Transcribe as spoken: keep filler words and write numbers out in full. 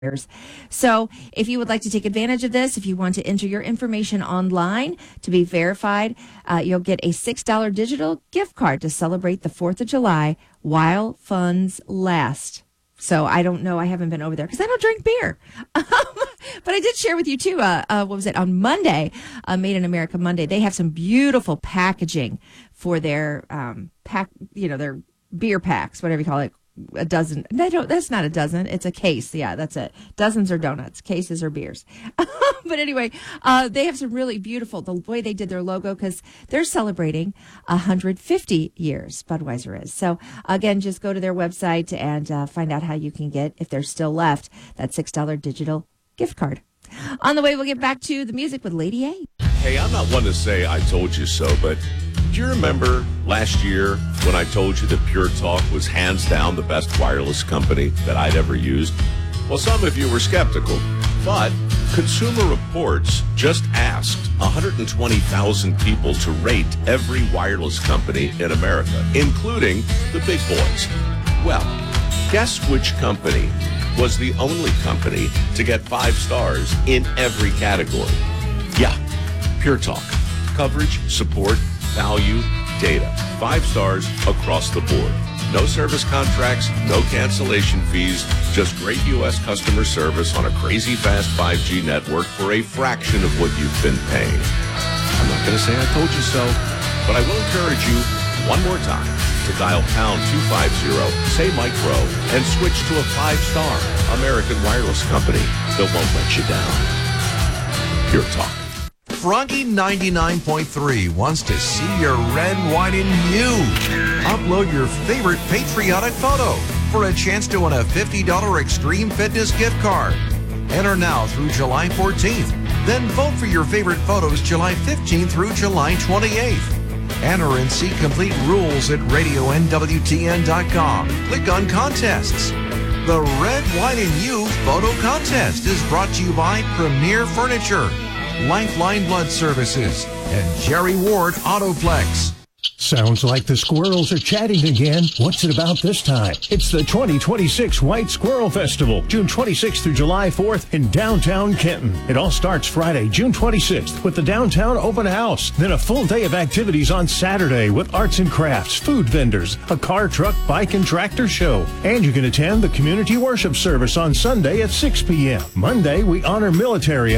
So if you would like to take advantage of this, if you want to enter your information online to be verified, uh, you'll get a six dollars digital gift card to celebrate the fourth of July while funds last. So I don't know. I haven't been over there because I don't drink beer. Um, but I did share with you, too, uh, uh, what was it, on Monday, uh, Made in America Monday. They have some beautiful packaging for their um, pack, you know, their beer packs, whatever you call it. A dozen. They don't, that's not a dozen. It's a case. Yeah, that's it. Dozens are donuts. Cases are beers. But anyway, uh, they have some really beautiful, the way they did their logo, because they're celebrating one hundred fifty years, Budweiser is. So again, just go to their website and uh, find out how you can get, if there's still left, that six dollars digital gift card. On the way, we'll get back to the music with Lady A. Hey, I'm not one to say I told you so, but do you remember last year when I told you that Pure Talk was hands down the best wireless company that I'd ever used? Well, some of you were skeptical, but Consumer Reports just asked one hundred twenty thousand people to rate every wireless company in America, including the big boys. Well, guess which company was the only company to get five stars in every category? Yeah, Pure Talk. Coverage, support, value, data. Five stars across the board. No service contracts, no cancellation fees, just great U S customer service on a crazy fast five G network for a fraction of what you've been paying. I'm not going to say I told you so, but I will encourage you one more time to dial pound two fifty, say micro, and switch to a five-star American wireless company that won't let you down. Pure Talk. Froggy ninety-nine point three wants to see your red, white, and you. Upload your favorite patriotic photo for a chance to win a fifty dollars Extreme Fitness gift card. Enter now through July fourteenth. Then vote for your favorite photos July fifteenth through July twenty-eighth. Enter and see complete rules at radio N W T N dot com. Click on Contests. The Red, White, and You Photo Contest is brought to you by Premier Furniture, Lifeline Blood Services, and Jerry Ward Autoplex. Sounds like the squirrels are chatting again. What's it about this time? It's the twenty twenty-six White Squirrel Festival, June twenty-sixth through July fourth in downtown Kenton. It all starts Friday, June twenty-sixth with the downtown open house. Then a full day of activities on Saturday with arts and crafts, food vendors, a car, truck, bike, and tractor show. And you can attend the community worship service on Sunday at six p.m. Monday, we honor military